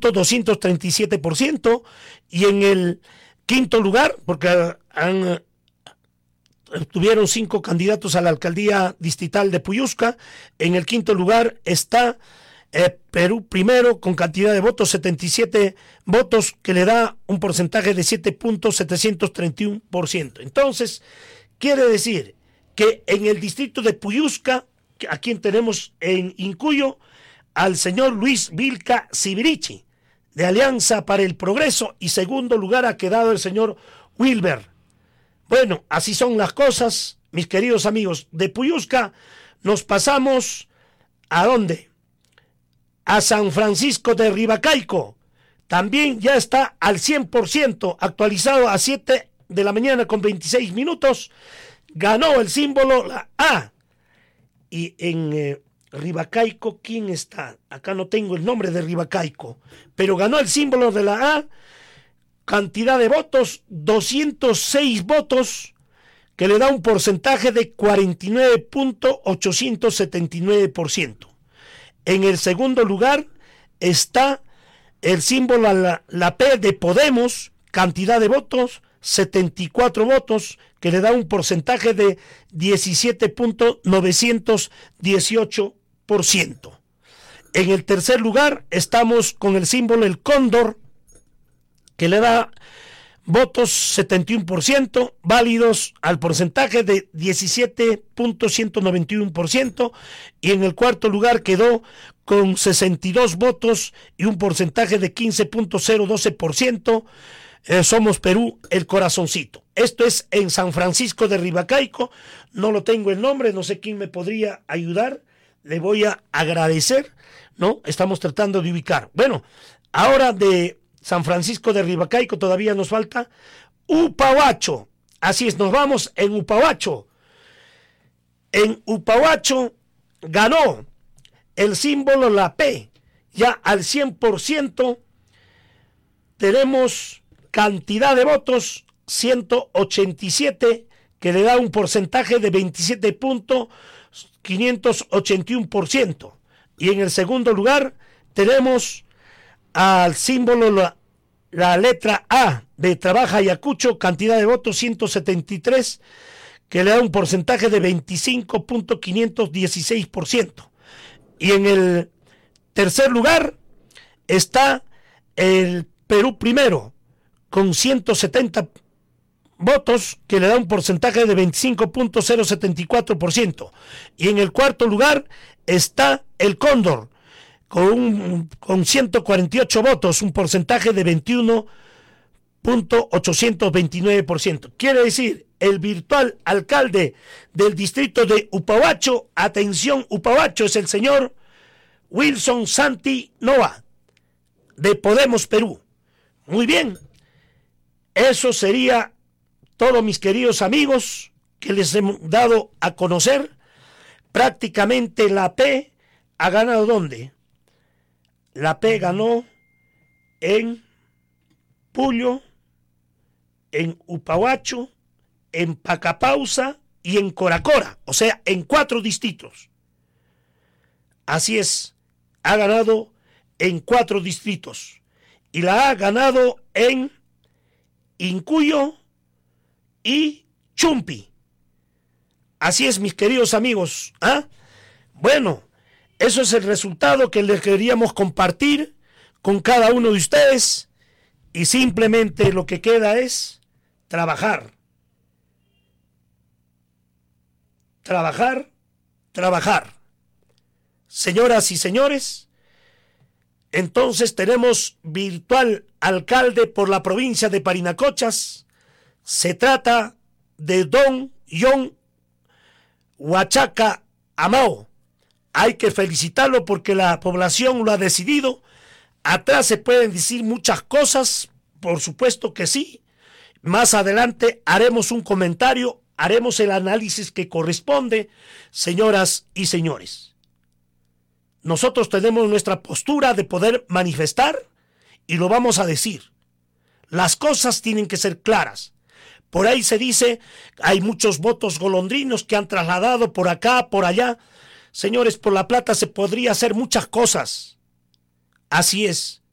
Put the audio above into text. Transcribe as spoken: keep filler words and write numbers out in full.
punto doscientos treinta y siete por ciento. Y en el quinto lugar, porque han, tuvieron cinco candidatos a la alcaldía distrital de Puyusca, en el quinto lugar está eh, Perú primero con cantidad de votos, setenta y siete votos, que le da un porcentaje de siete punto setecientos treinta y uno por ciento. Entonces, quiere decir que en el distrito de Puyusca, a quien tenemos en Incuyo, al señor Luis Vilca Sibirichi, de Alianza para el Progreso, y segundo lugar ha quedado el señor Wilber. Bueno, así son las cosas, mis queridos amigos. De Puyusca nos pasamos, ¿a dónde? A San Francisco de Ribacaico. También ya está al cien por ciento, actualizado a siete de la mañana con veintiséis minutos. Ganó el símbolo la A. Y en eh, Ribacaico, ¿quién está? Acá no tengo el nombre de Ribacaico, pero ganó el símbolo de la A, cantidad de votos, doscientos seis votos, que le da un porcentaje de cuarenta y nueve punto ochocientos setenta y nueve por ciento. En el segundo lugar está el símbolo la, la P de Podemos, cantidad de votos, setenta y cuatro votos, que le da un porcentaje de diecisiete punto novecientos dieciocho por ciento. En el tercer lugar estamos con el símbolo el Cóndor, que le da votos setenta y uno por ciento, válidos al porcentaje de diecisiete punto ciento noventa y uno por ciento, y en el cuarto lugar quedó con sesenta y dos votos y un porcentaje de quince punto cero doce por ciento. Eh, Somos Perú, el corazoncito. Esto es en San Francisco de Ribacaico. No lo tengo el nombre, no sé quién me podría ayudar. Le voy a agradecer, ¿no? Estamos tratando de ubicar. Bueno, ahora de San Francisco de Ribacaico todavía nos falta Upahuacho. Así es, nos vamos en Upahuacho. En Upahuacho ganó el símbolo la P, ya al cien por ciento. Tenemos cantidad de votos, ciento ochenta y siete, que le da un porcentaje de veintisiete punto quinientos ochenta y uno por ciento. Y en el segundo lugar tenemos al símbolo la, la letra A de Trabaja Ayacucho, cantidad de votos ciento setenta y tres, que le da un porcentaje de veinticinco punto quinientos dieciséis por ciento. Y en el tercer lugar está el Perú primero, con ciento setenta votos, que le da un porcentaje de veinticinco punto cero setenta y cuatro por ciento. Y en el cuarto lugar está el Cóndor, con, un, con ciento cuarenta y ocho votos, un porcentaje de veintiuno punto ochocientos veintinueve por ciento. Quiere decir, el virtual alcalde del distrito de Upahuacho, atención Upahuacho, es el señor Wilson Santi Nova, de Podemos Perú. Muy bien, eso sería todo, mis queridos amigos, que les hemos dado a conocer. Prácticamente la P ha ganado ¿dónde? La P ganó en Puyo, en Upahuacho, en Pacapausa y en Coracora, o sea, en cuatro distritos. Así es, ha ganado en cuatro distritos. Y la ha ganado en Incuyo y Chumpi. Así es, mis queridos amigos. ¿Ah? Bueno, eso es el resultado que les queríamos compartir con cada uno de ustedes. Y simplemente lo que queda es trabajar. Trabajar, trabajar. Señoras y señores, entonces tenemos virtual alcalde por la provincia de Parinacochas. Se trata de don John Huachaca Amao. Hay que felicitarlo porque la población lo ha decidido. Atrás se pueden decir muchas cosas, por supuesto que sí. Más adelante haremos un comentario, haremos el análisis que corresponde, señoras y señores. Nosotros tenemos nuestra postura de poder manifestar y lo vamos a decir. Las cosas tienen que ser claras. Por ahí se dice, hay muchos votos golondrinos que han trasladado por acá, por allá. Señores, por La Plata se podría hacer muchas cosas. Así es.